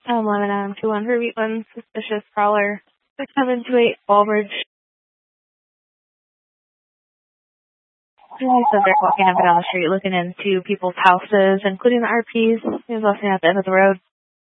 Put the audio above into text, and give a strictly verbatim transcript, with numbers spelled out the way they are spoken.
Um, eleven Adam two one for one, suspicious crawler. six seven two eight Ballbridge. Really subject walking up and down the street looking into people's houses, including the R Ps. He was also at the end of the road.